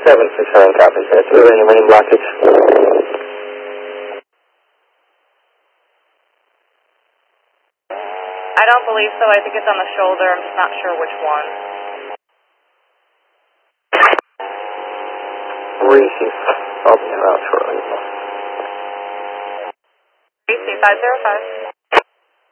767 copies. Do we have any main blockage? I don't believe so. I think it's on the shoulder. I'm just not sure which one. Reese, I'll be out shortly. Reese 505.